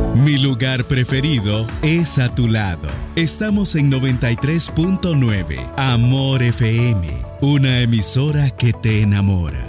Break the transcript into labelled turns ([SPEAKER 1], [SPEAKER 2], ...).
[SPEAKER 1] Mi lugar preferido es a tu lado. Estamos en 93.9 Amor FM, una emisora que te enamora.